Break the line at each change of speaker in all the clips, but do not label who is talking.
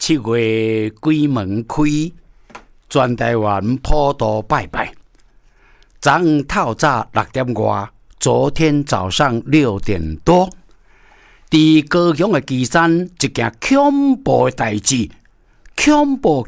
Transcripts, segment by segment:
7月鬼门开，全台湾普渡拜拜。早上透早6点外，昨天早上6点多，在高雄的旗山一件恐怖的代志，恐怖！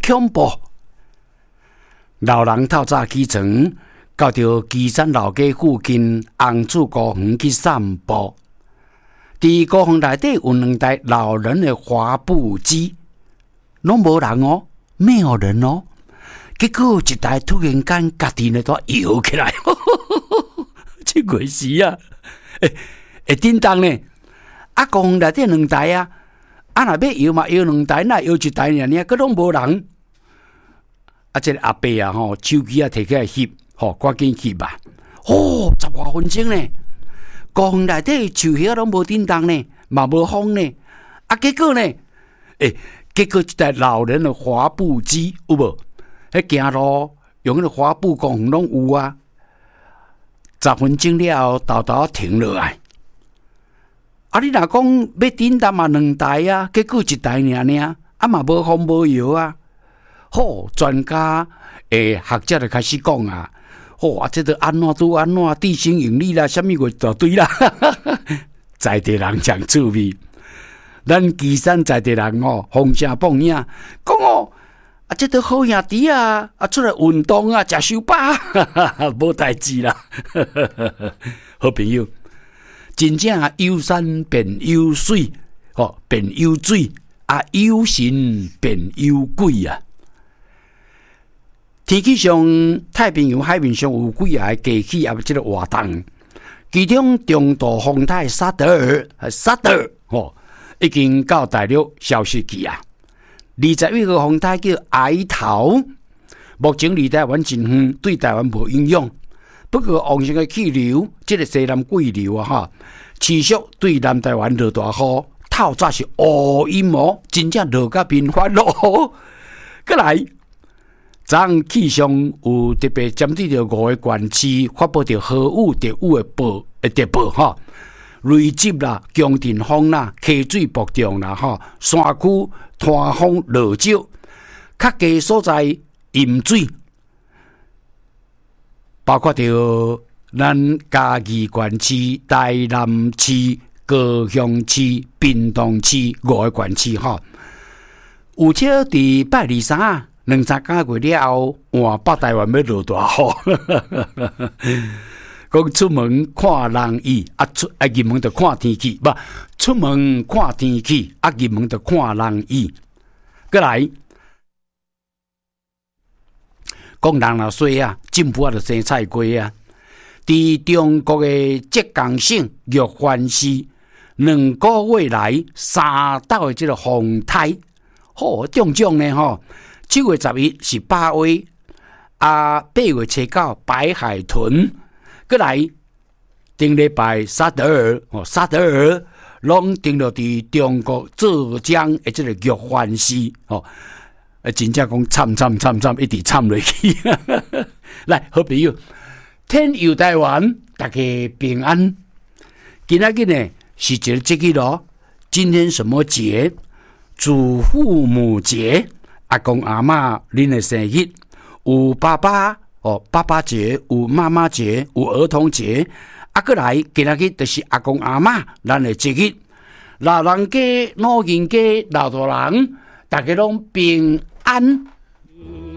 老人透早起床，到着旗山老街附近红柱公园去散步。在公园内底有2台老人的滑步机，拢无人哦，没有人哦。结果一台突然间家己呢都摇起来，这鬼事啊！会叮当呢？啊，公园内底2台啊，啊若要摇嘛摇2台，那摇一台尔，佮拢无人。啊，这个阿伯啊，手机啊摕起来翕，赶紧翕吧。10多分钟呢，公园内底树叶拢无叮当呢，嘛无风呢。啊，结果呢？结果一台老人的滑步机有无？迄行路用迄个滑步公园拢有啊。10分钟了后，豆停落来。啊，你若讲要叮当嘛2台啊，结果1台尔，啊嘛无风无摇啊。专家学者就开始讲啊，这都安怎拄安怎地心引力啦，什么个大堆啦，在地人讲趣味。咱旗山在地人风声放影，讲这都好兄弟啊，出来运动啊，吃手饱，无代志啦。好朋友，真正有山变有水，变有水啊，有神变有鬼啊。天气上，太平洋海面上有几个低气压这个活动，其中中度风态萨德尔已经到大陆消失去啊。21个风态叫哀头，目前离台湾真远，对台湾无影响。不过旺盛的气流，这个西南季流啊持续对南台湾落大雨，透早是乌阴毛，真正落甲频繁咯。再来。早上气象有特别针对着5个县市发布着豪雨、特雨的特报雷击啦、强阵风啦、溪水暴涨啦山区摊风落少，较低所在淹水，包括着咱嘉义县市、台南市、高雄市、屏东市5个县市有且伫拜23。2-3个月了后，换北台湾要落大雨。讲出门看人意，入门就看天气，不出门看天气，入门就看人意。再来，讲人若衰啊，政府就生菜瓜啊。在中国的浙江省玉环市，2个月来3道的这个风台，中奖呢7月11是8尾，8月初9白海豚，再来顶礼拜萨德尔，拢顶落伫中国浙江的这个玉环市真正讲惨，一直惨落去。来，好朋友，天佑台湾，大家平安。今仔日呢是一个节日咯，今天什么节？祖父母节。阿公阿嬷恁的生日，有爸爸节，有妈妈节，有儿童节。再来今仔日就是阿公阿嬷咱的节日，老人家、老人家、老大人，大家拢平安。